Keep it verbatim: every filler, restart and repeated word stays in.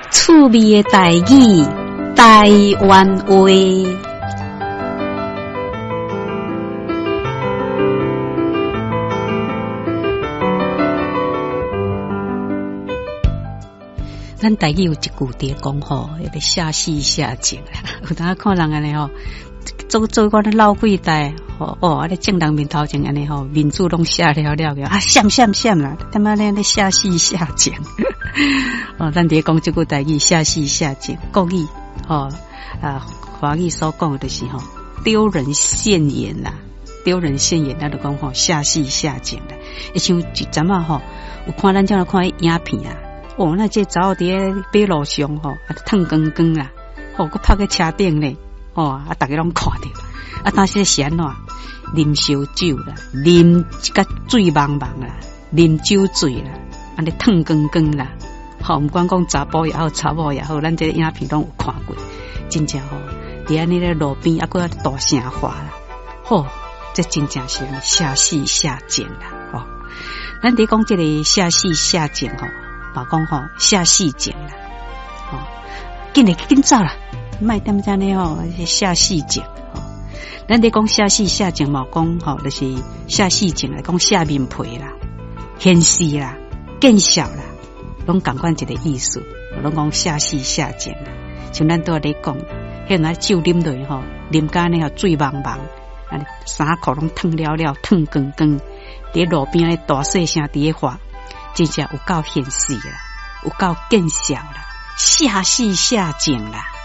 趣味的台语，台湾话。咱台语有一句伫讲吼，要个下戏下井啦。有当看人安尼吼，做做个老几代吼哦，啊咧正人面头前安尼吼，面珠拢下了了个啊，闪闪闪啦，他妈咧咧下戏下井。哦，咱伫讲这句台语下戏下井，国语吼啊，华语所讲的就是吼丢人现眼啦，丢人现眼，咱就讲吼下戏下井啦。一像一阵啊吼，有看咱正看影片啊。哦，那这走伫马路上吼，啊，烫光光啦，吼，佮拍个车顶咧，哦，啊，大家拢看到，啊，但是是安怎啉烧酒啦，啉甲水茫茫啦，啉酒醉啦，安尼烫光光啦，吼，毋管讲查甫也好，查某也好，咱这影片拢有看过，真正吼，伫安尼咧路边啊，佮大声话啦，吼，这真正是下戏下井啦，吼，咱伫讲这个下戏下井吼。把讲吼下戏井啦，吼，紧来紧走啦，卖点这呢吼下戏井吼。咱伫讲下戏下井嘛，讲吼就是下戏井来讲下面皮啦、显示啦、见笑啦，拢共款一个意思。拢讲下戏下井啦，像咱都咧讲，迄那酒啉落吼，啉甲呢吼水茫茫，啊衫裤拢烫了了，烫光光，伫路边咧大细声伫咧话。真正有够现实啦，有够见笑啦，下戏下井啦。